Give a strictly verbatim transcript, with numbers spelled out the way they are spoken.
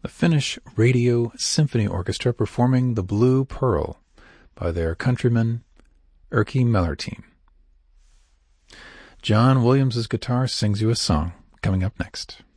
the Finnish Radio Symphony Orchestra performing The Blue Pearl by their countryman Erkki Mellerteen. John Williams' guitar sings you a song, coming up next.